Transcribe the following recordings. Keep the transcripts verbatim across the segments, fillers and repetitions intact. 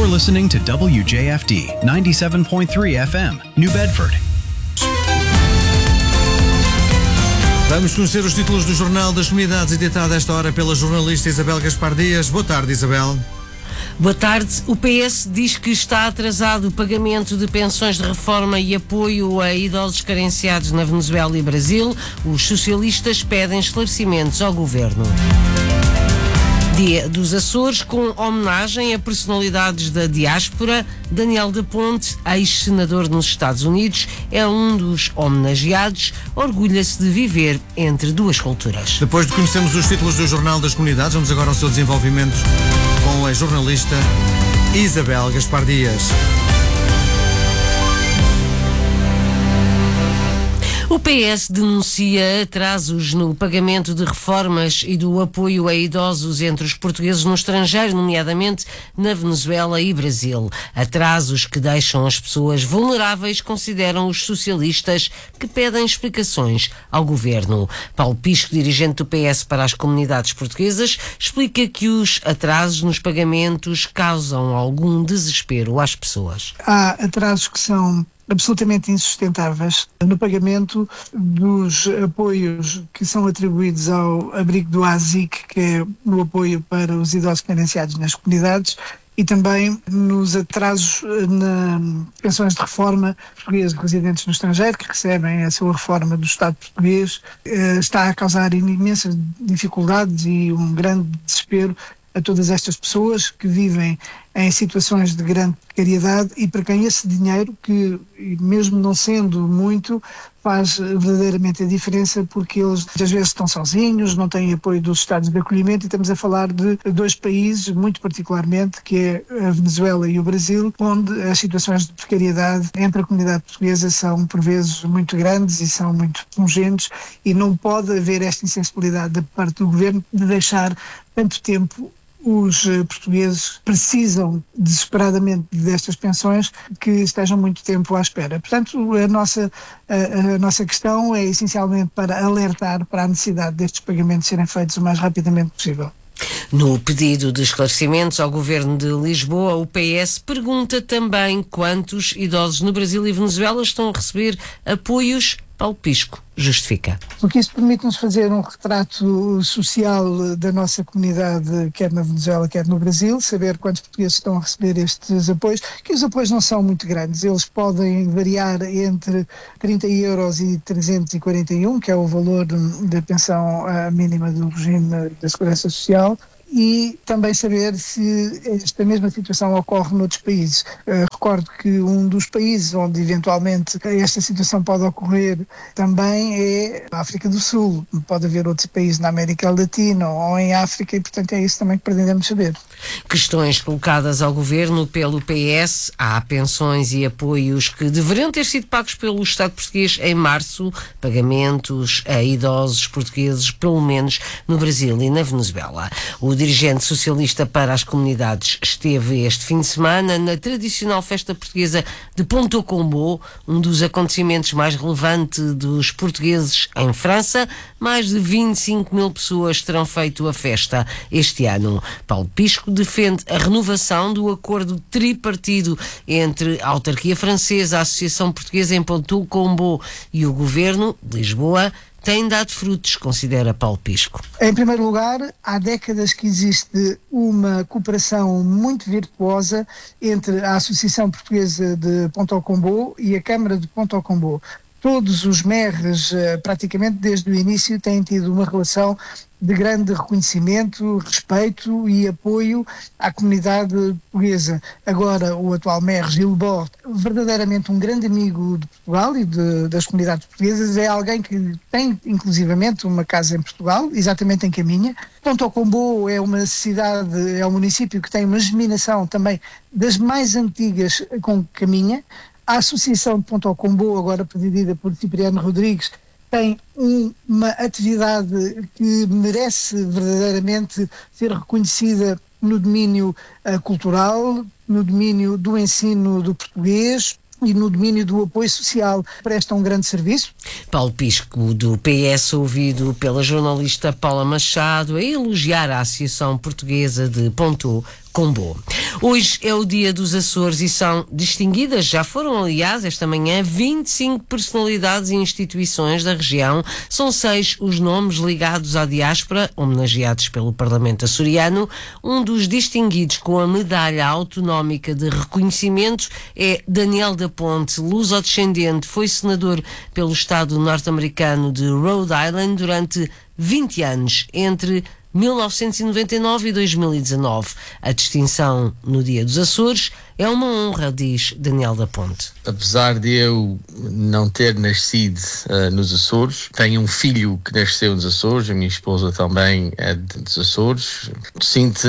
You're listening to W J F D ninety-seven point three F M, New Bedford. Vamos conhecer os títulos do Jornal das Comunidades, editado a esta hora pela jornalista Isabel Gaspar Dias. Boa tarde, Isabel. Boa tarde. O P S diz que está atrasado o pagamento de pensões de reforma e apoio a idosos carenciados na Venezuela e Brasil. Os socialistas pedem esclarecimentos ao governo. Dia dos Açores, com homenagem a personalidades da diáspora. Daniel da Ponte, ex-senador nos Estados Unidos, é um dos homenageados. Orgulha-se de viver entre duas culturas. Depois de conhecermos os títulos do Jornal das Comunidades, vamos agora ao seu desenvolvimento com a jornalista Isabel Gaspar Dias. O P S denuncia atrasos no pagamento de reformas e do apoio a idosos entre os portugueses no estrangeiro, nomeadamente na Venezuela e Brasil. Atrasos que deixam as pessoas vulneráveis, consideram os socialistas, que pedem explicações ao governo. Paulo Pisco, dirigente do P S para as comunidades portuguesas, explica que os atrasos nos pagamentos causam algum desespero às pessoas. Há atrasos que são absolutamente insustentáveis no pagamento dos apoios que são atribuídos ao abrigo do A S I C, que é o apoio para os idosos carenciados nas comunidades, e também nos atrasos nas pensões de reforma portugueses residentes no estrangeiro, que recebem a sua reforma do Estado português. Está a causar imensas dificuldades e um grande desespero a todas estas pessoas que vivem em situações de grande precariedade e para quem esse dinheiro, que mesmo não sendo muito, faz verdadeiramente a diferença, porque eles às vezes estão sozinhos, não têm apoio dos Estados de acolhimento, e estamos a falar de dois países, muito particularmente, que é a Venezuela e o Brasil, onde as situações de precariedade entre a comunidade portuguesa são por vezes muito grandes e são muito pungentes, e não pode haver esta insensibilidade da parte do governo de deixar tanto tempo. Os portugueses precisam desesperadamente destas pensões que estejam muito tempo à espera. Portanto, a nossa, a, a nossa questão é essencialmente para alertar para a necessidade destes pagamentos serem feitos o mais rapidamente possível. No pedido de esclarecimentos ao governo de Lisboa, o P S pergunta também quantos idosos no Brasil e Venezuela estão a receber apoios. Paulo Pisco justifica. Porque isso permite-nos fazer um retrato social da nossa comunidade, quer na Venezuela, quer no Brasil, saber quantos portugueses estão a receber estes apoios, que os apoios não são muito grandes, eles podem variar entre trinta euros e trezentos e quarenta e um, que é o valor da pensão mínima do regime da Segurança Social, e também saber se esta mesma situação ocorre noutros países. Uh, recordo que um dos países onde eventualmente esta situação pode ocorrer também é a África do Sul. Pode haver outros países na América Latina ou em África, e portanto é isso também que pretendemos saber. Questões colocadas ao governo pelo P S. Há pensões e apoios que deveriam ter sido pagos pelo Estado português em março, pagamentos a idosos portugueses, pelo menos no Brasil e na Venezuela. O dirigente socialista para as comunidades esteve este fim de semana na tradicional festa portuguesa de Ponto Combo, um dos acontecimentos mais relevantes dos portugueses em França. Mais de vinte e cinco mil pessoas terão feito a festa este ano. Paulo Pisco defende a renovação do acordo tripartido entre a autarquia francesa, a Associação Portuguesa em Ponto Combo e o governo de Lisboa. Tem dado frutos, considera Paulo Pisco. Em primeiro lugar, há décadas que existe uma cooperação muito virtuosa entre a Associação Portuguesa de Ponto Combo e a Câmara de Ponto Combo. Todos os M E Rs, praticamente desde o início, têm tido uma relação de grande reconhecimento, respeito e apoio à comunidade portuguesa. Agora, o atual M E R, Gil Bort, verdadeiramente um grande amigo de Portugal e de, das comunidades portuguesas, é alguém que tem, inclusivamente, uma casa em Portugal, exatamente em Caminha. Ponto Combo é uma cidade, é um município que tem uma germinação também das mais antigas com Caminha. A Associação de Ponto Combo, agora presidida por Cipriano Rodrigues, tem um, uma atividade que merece verdadeiramente ser reconhecida no domínio uh, cultural, no domínio do ensino do português e no domínio do apoio social. Presta um grande serviço. Paulo Pisco, do P S, ouvido pela jornalista Paula Machado, a elogiar a Associação Portuguesa de Ponto Combo. Hoje é o dia dos Açores e são distinguidas, já foram aliás esta manhã, vinte e cinco personalidades e instituições da região. São seis os nomes ligados à diáspora, homenageados pelo Parlamento açoriano. Um dos distinguidos com a medalha autonómica de reconhecimento é Daniel da Ponte, luso-descendente, foi senador pelo estado norte-americano de Rhode Island durante vinte anos, entre mil novecentos e noventa e nove e dois mil e dezanove. A distinção no Dia dos Açores é uma honra, diz Daniel da Ponte. Apesar de eu não ter nascido uh, nos Açores, tenho um filho que nasceu nos Açores, a minha esposa também é dos Açores. Sinto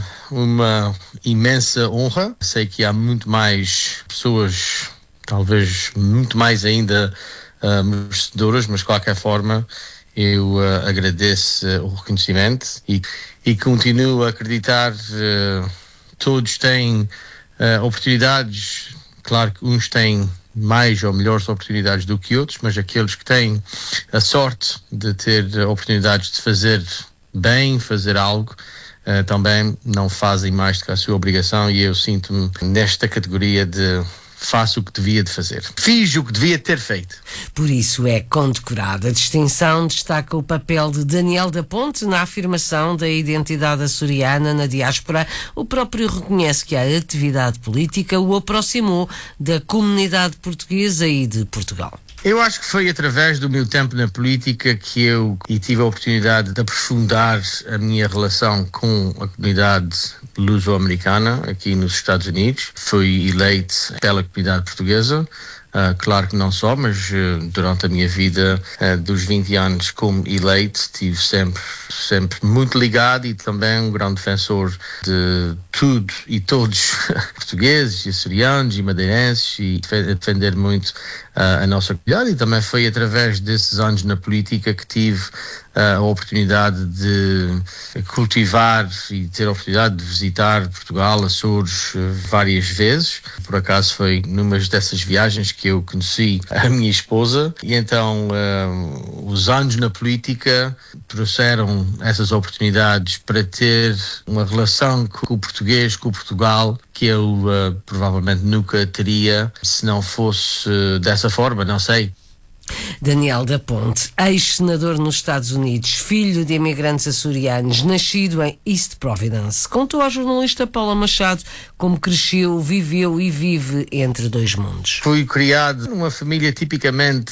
uma imensa honra. Sei que há muito mais pessoas, talvez muito mais ainda uh, merecedoras, mas de qualquer forma eu uh, agradeço uh, o reconhecimento e, e continuo a acreditar que uh, todos têm uh, oportunidades. Claro que uns têm mais ou melhores oportunidades do que outros, mas aqueles que têm a sorte de ter oportunidades de fazer bem, fazer algo, uh, também não fazem mais do que a sua obrigação, e eu sinto-me nesta categoria de faço o que devia de fazer. Fiz o que devia ter feito. Por isso é condecorada. A distinção destaca o papel de Daniel da Ponte na afirmação da identidade açoriana na diáspora. O próprio reconhece que a atividade política o aproximou da comunidade portuguesa e de Portugal. Eu acho que foi através do meu tempo na política que eu e tive a oportunidade de aprofundar a minha relação com a comunidade luso-americana aqui nos Estados Unidos. Fui eleito pela comunidade portuguesa. Uh, claro que não só, mas uh, durante a minha vida uh, dos vinte anos como eleito, estive sempre, sempre muito ligado e também um grande defensor de tudo e todos portugueses, e açorianos e madeirenses, e defender muito uh, a nossa comunidade. E também foi através desses anos na política que tive uh, a oportunidade de cultivar e ter a oportunidade de visitar Portugal, Açores, uh, várias vezes. Por acaso foi numa dessas viagens que eu conheci a minha esposa, e então uh, os anos na política trouxeram essas oportunidades para ter uma relação com o português, com o Portugal, que eu uh, provavelmente nunca teria se não fosse uh, dessa forma, não sei. Daniel da Ponte, ex-senador nos Estados Unidos, filho de imigrantes açorianos, nascido em East Providence, contou à jornalista Paula Machado como cresceu, viveu e vive entre dois mundos. Fui criado numa família tipicamente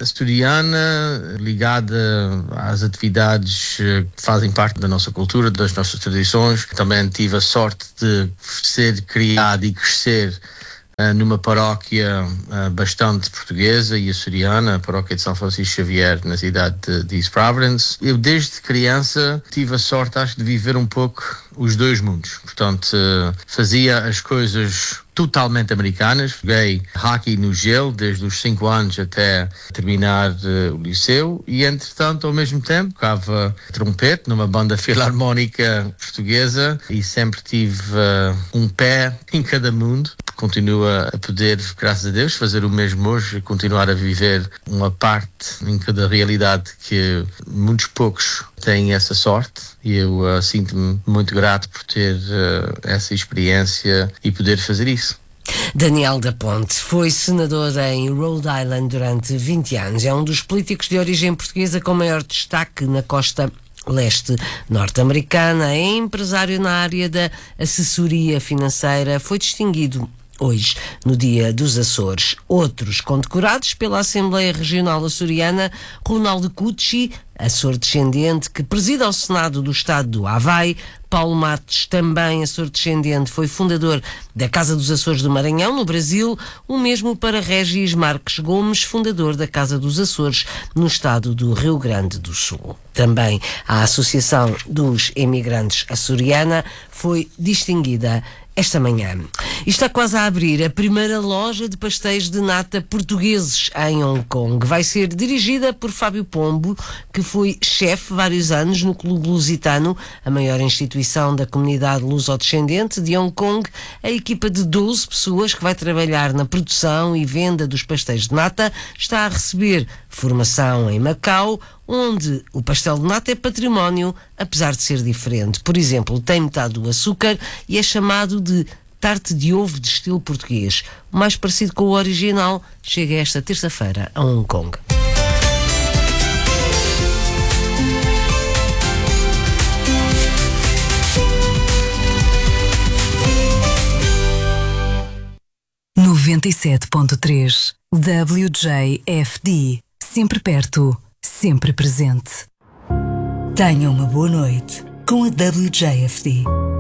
açoriana, ligada às atividades que fazem parte da nossa cultura, das nossas tradições. Também tive a sorte de ser criado e crescer Uh, numa paróquia uh, bastante portuguesa e açoriana, a paróquia de São Francisco Xavier, na cidade de, de East Providence. Eu, desde criança, tive a sorte, acho, de viver um pouco os dois mundos. Portanto, uh, fazia as coisas totalmente americanas. Joguei hockey no gelo desde os cinco anos até terminar uh, o liceu, e entretanto, ao mesmo tempo, tocava trompete numa banda filarmónica portuguesa, e sempre tive uh, um pé em cada mundo. Continuo a poder, graças a Deus, fazer o mesmo hoje, continuar a viver uma parte em cada realidade que muitos poucos têm essa sorte, e eu uh, sinto-me muito grato por ter uh, essa experiência e poder fazer isso. Daniel da Ponte foi senador em Rhode Island durante vinte anos. É um dos políticos de origem portuguesa com maior destaque na costa leste norte-americana. É empresário na área da assessoria financeira. Foi distinguido hoje, no Dia dos Açores. Outros condecorados pela Assembleia Regional Açoriana: Ronaldo Cucci, açor-descendente, que presida ao Senado do Estado do Havaí. Paulo Matos, também açor-descendente, foi fundador da Casa dos Açores do Maranhão, no Brasil. O mesmo para Régis Marques Gomes, fundador da Casa dos Açores, no estado do Rio Grande do Sul. Também a Associação dos Imigrantes Açoriana foi distinguida esta manhã. E está quase a abrir a primeira loja de pastéis de nata portugueses em Hong Kong. Vai ser dirigida por Fábio Pombo, que foi chefe vários anos no Clube Lusitano, a maior instituição da comunidade luso-descendente de Hong Kong. A equipa de doze pessoas que vai trabalhar na produção e venda dos pastéis de nata está a receber formação em Macau, onde o pastel de nata é património, apesar de ser diferente. Por exemplo, tem metade do açúcar e é chamado de tarte de ovo de estilo português. O mais parecido com o original chega esta terça-feira a Hong Kong. noventa e sete ponto três W J F D. Sempre perto, sempre presente. Tenha uma boa noite com a W J F D.